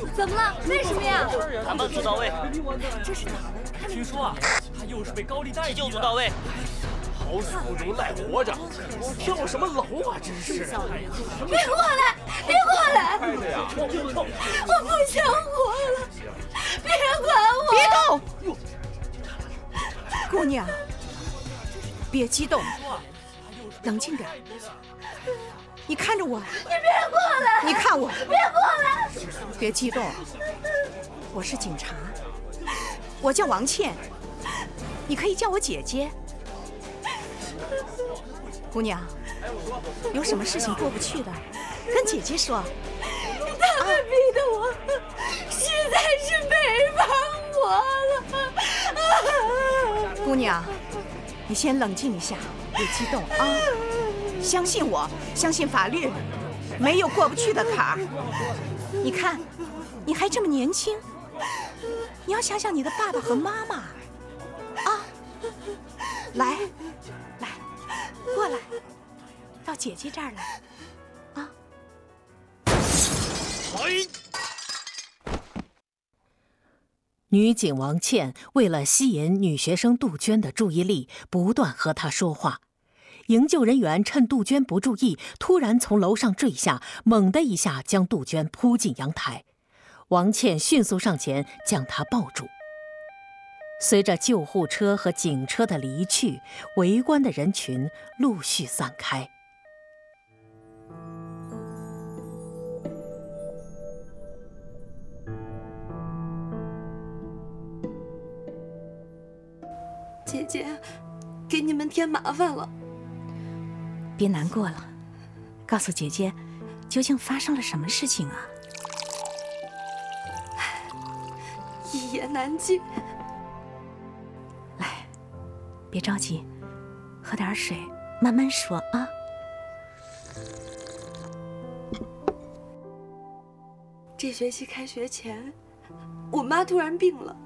怎么了？为什么呀？ 谈判组到位。 这是哪儿？ 听说啊，他又是被高利贷急救组到位。 好死不如赖活着，跳什么楼啊！真是！ 别过来！别过来！ 开的呀！ 我不想活了！别管我！ 别动！姑娘，别激动，冷静点。你看着我。 你别过来！ 你看我。 别过来！ 别激动，我是警察，我叫王倩，你可以叫我姐姐。姑娘，有什么事情过不去的，跟姐姐说。 他们逼得我实在是没法活了。 姑娘，你先冷静一下，别激动啊！相信我，相信法律，没有过不去的坎儿。你看，你还这么年轻，你要想想你的爸爸和妈妈啊！来，过来，到姐姐这儿来，啊！ 女警王倩为了吸引女学生杜鹃的注意力，不断和她说话。营救人员趁杜鹃不注意，突然从楼上坠下，猛地一下将杜鹃扑进阳台。王倩迅速上前将她抱住。随着救护车和警车的离去，围观的人群陆续散开。 姐姐，给你们添麻烦了。 别难过了，告诉姐姐，究竟发生了什么事情啊？ 一言难尽。 来，别着急，喝点水，慢慢说啊。 这学期开学前，我妈突然病了。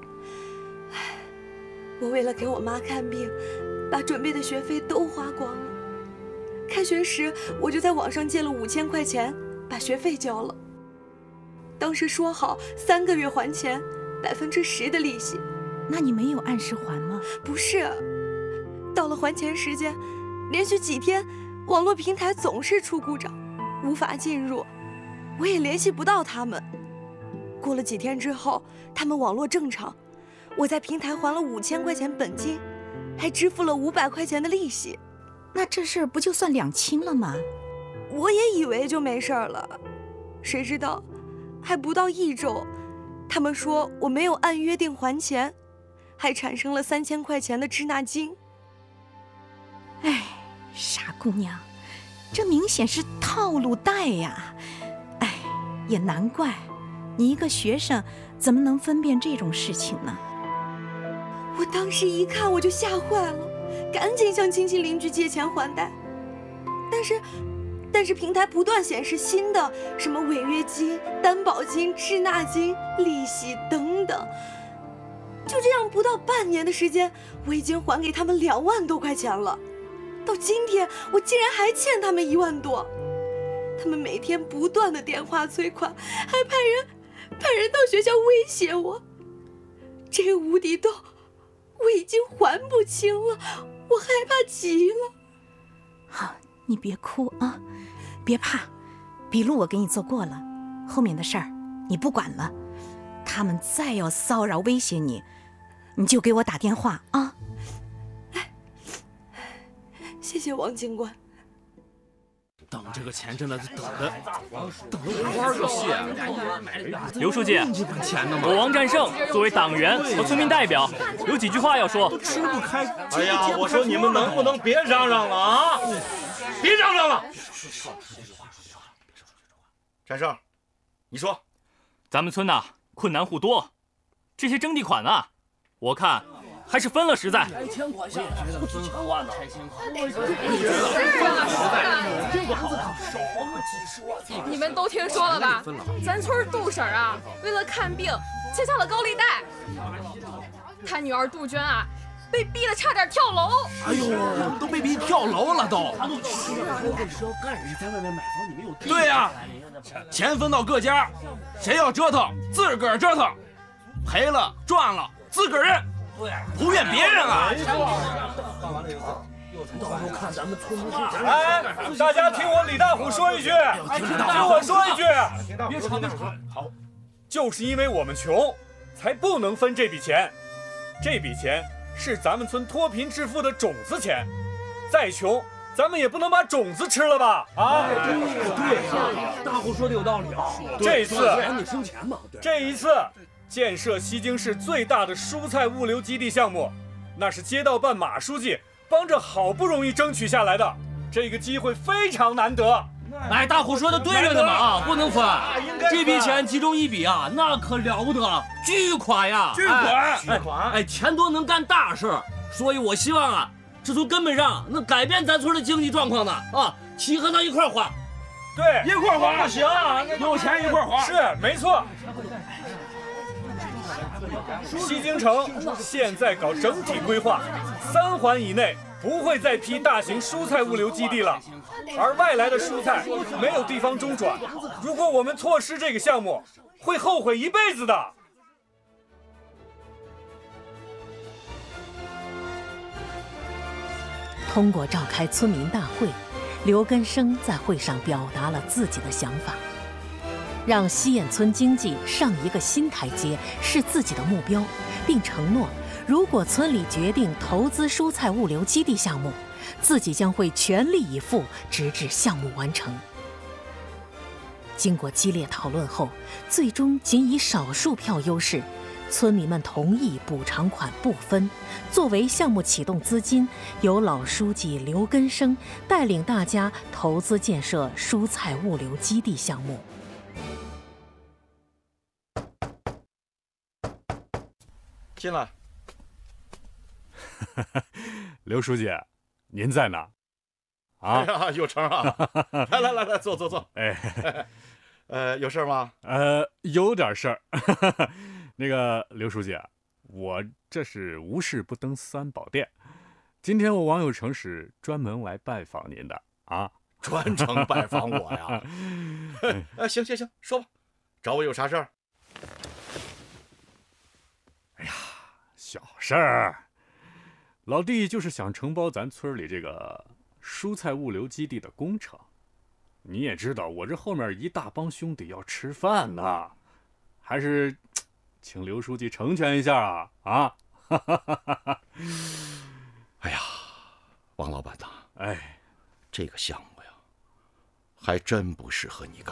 我为了给我妈看病，把准备的学费都花光了。开学时，我就在网上借了5000块钱，把学费交了。当时说好3个月还钱，10%的利息。 那你没有按时还吗？ 不是，到了还钱时间，连续几天网络平台总是出故障，无法进入，我也联系不到他们。过了几天之后，他们网络正常，我在平台还了5000块钱本金，还支付了500块钱的利息。 那这事儿不就算两清了吗？ 我也以为就没事了，谁知道还不到1周，他们说我没有按约定还钱，还产生了3000块钱的滞纳金。 哎，傻姑娘，这明显是套路贷呀！哎，也难怪，你一个学生怎么能分辨这种事情呢？ 我当时一看我就吓坏了，赶紧向亲戚邻居借钱还贷。但是平台不断显示新的什么违约金、担保金、滞纳金、利息等等。就这样不到半年的时间，我已经还给他们2万多块钱了。到今天我竟然还欠他们1万多。他们每天不断的电话催款，还派人到学校威胁我。这个无底洞我已经还不清了，我害怕极了。 好，你别哭啊，别怕，笔录我给你做过了，后面的事儿你不管了。他们再要骚扰威胁你，你就给我打电话啊。 谢谢王警官。 等这个钱真的等了5万个谢。 刘书记， 这管钱的吗？ 我王战胜作为党员和村民代表，有几句话要说。 都吃不开。 哎呀，我说你们能不能别嚷嚷了啊？别嚷嚷了！战胜，你说， 咱们村呐，困难户多，这些征地款啊，我看还是分了实在。 拆迁款项，我也觉得分1000万呢。拆迁款， 你们都听说了吧？咱村杜婶啊，为了看病借下了高利贷。他女儿杜鹃啊，被逼得差点跳楼。 哎呦，都被逼跳楼了都。 是要干什么？在外面买房，你没有地。 对呀， 钱分到各家，谁要折腾自个儿折腾，赔了赚了自个儿认，不怨别人啊。 哎，大家听我李大虎说一句，听我说一句， 别吵别吵。 好，就是因为我们穷，才不能分这笔钱。这笔钱是咱们村脱贫致富的种子钱，再穷，咱们也不能把种子吃了吧？啊， 对，大虎说的有道理啊。 这次你生钱嘛。 这一次建设西京市最大的蔬菜物流基地项目，那是街道办马书记帮着好不容易争取下来的，这个机会非常难得。 哎，大虎说的对着呢嘛啊，不能分。这笔钱其中一笔啊，那可了不得，巨款呀！ 巨款！ 哎，钱多能干大事，所以我希望啊，是从根本上能改变咱村的经济状况的啊，齐和咱一块花。 对， 一块花行， 有钱一块花。 是，没错。西京城现在搞整体规划，3环以内不会再批大型蔬菜物流基地了，而外来的蔬菜没有地方中转，如果我们错失这个项目，会后悔一辈子的。 通过召开村民大会，刘根生在会上表达了自己的想法。让西堰村经济上一个新台阶是自己的目标，并承诺，如果村里决定投资蔬菜物流基地项目，自己将会全力以赴，直至项目完成。经过激烈讨论后，最终仅以少数票优势，村民们同意补偿款不分，作为项目启动资金，由老书记刘根生带领大家投资建设蔬菜物流基地项目。 进来。 刘书记，您在哪？ 啊，哎呀，有成啊！来，坐。 哎， 有事吗？ 有点事儿。那个刘书记，我这是无事不登三宝殿。今天我王有成是专门来拜访您的啊。 专程拜访我呀？行，说吧，找我有啥事儿？ 哎呀，小事儿。老弟就是想承包咱村里这个蔬菜物流基地的工程。你也知道，我这后面一大帮兄弟要吃饭呢，还是请刘书记成全一下啊！啊！ 哎呀，王老板呐， 哎， 这个项目呀，还真不适合你干。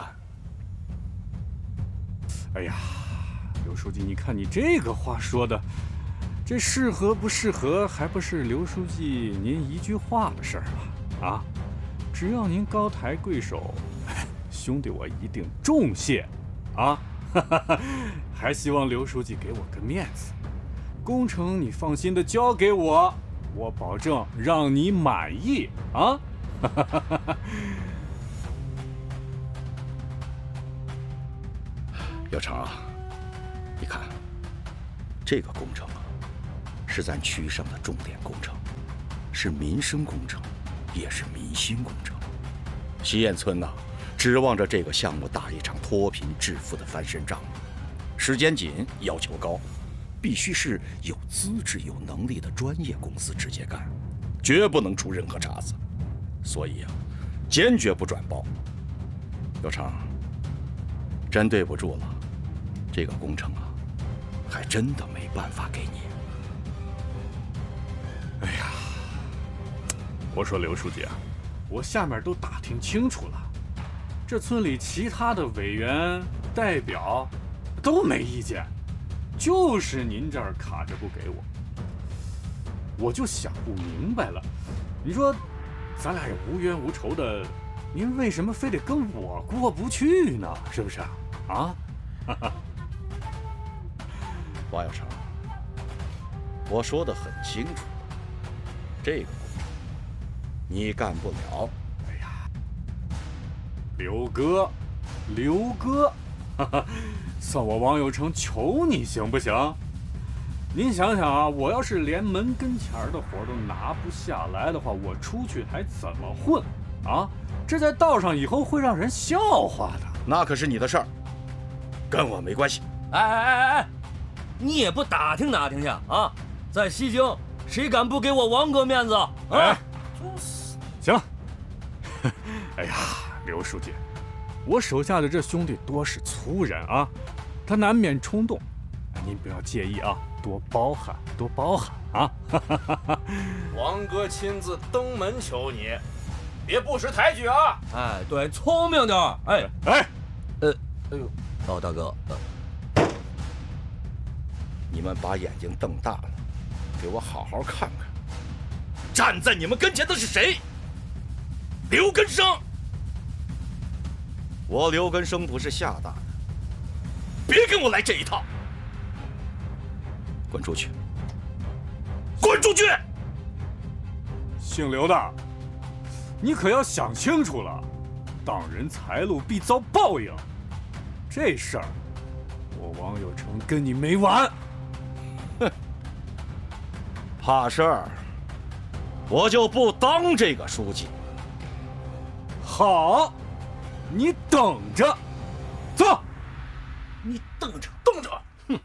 哎呀，刘书记，你看你这个话说的，这适合不适合，还不是刘书记您一句话的事儿了啊！只要您高抬贵手，兄弟我一定重谢啊！还希望刘书记给我个面子，工程你放心的交给我，我保证让你满意啊！ 有成啊，你看，这个工程啊，是咱区上的重点工程，是民生工程，也是民心工程。西堰村呐，指望着这个项目打一场脱贫致富的翻身仗，时间紧，要求高，必须是有资质、有能力的专业公司直接干，绝不能出任何岔子。所以啊，坚决不转包。有成，真对不住了，这个工程啊，还真的没办法给你。 哎呀，我说刘书记啊，我下面都打听清楚了，这村里其他的委员代表都没意见，就是您这儿卡着不给我，我就想不明白了。你说咱俩也无冤无仇的，您为什么非得跟我过不去呢？是不是啊？ 王有成，我说的很清楚，这个工程你干不了。 哎呀，刘哥，算我王有成求你行不行？您想想啊，我要是连门跟前的活都拿不下来的话，我出去还怎么混啊？这在道上以后会让人笑话的。 那可是你的事儿，跟我没关系。 哎，你也不打听打听去啊？在西京，谁敢不给我王哥面子啊？ 行了。哎呀，刘书记，我手下的这兄弟多是粗人啊，他难免冲动，您不要介意啊，多包涵啊。 王哥亲自登门求你，别不识抬举啊！ 哎，对，聪明点儿。哎， 哎呦，老大哥， 你们把眼睛瞪大了，给我好好看看，站在你们跟前的是谁？刘根生。我刘根生不是吓大的，别跟我来这一套。滚出去！滚出去！ 姓刘的，你可要想清楚了，挡人财路必遭报应。这事儿，我王有成跟你没完。 哼，怕事儿，我就不当这个书记。 好，你等着，走。 你等着。哼。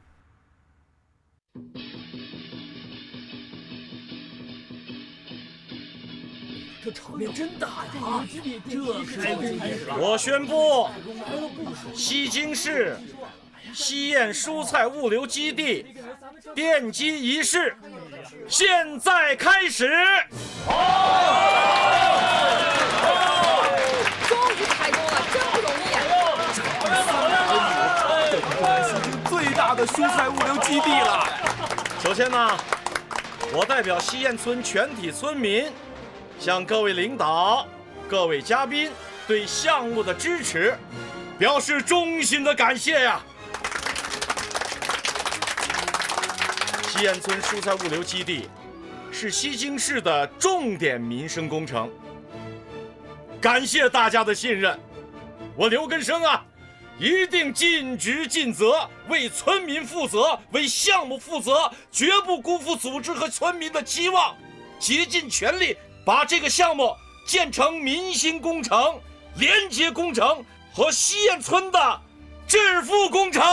这场面真大呀！啊，这开工仪式， 我宣布，西京市西苑蔬菜物流基地奠基仪式现在开始。 终于开工了，真不容易。 西京最大的蔬菜物流基地了。 首先呢，我代表西苑村全体村民，向各位领导、各位嘉宾对项目的支持表示衷心的感谢呀！西苑村蔬菜物流基地是西京市的重点民生工程，感谢大家的信任，我刘根生啊，一定尽职尽责，为村民负责，为项目负责，绝不辜负组织和村民的期望，竭尽全力把这个项目建成民心工程、廉洁工程和西苑村的致富工程。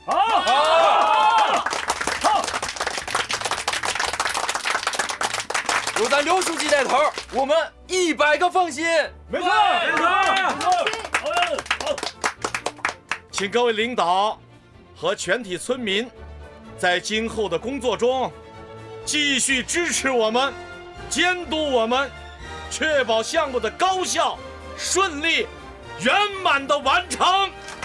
好。有咱刘书记带头，我们100个放心。 没错。 请各位领导和全体村民在今后的工作中继续支持我们，监督我们，确保项目的高效、顺利、圆满的完成。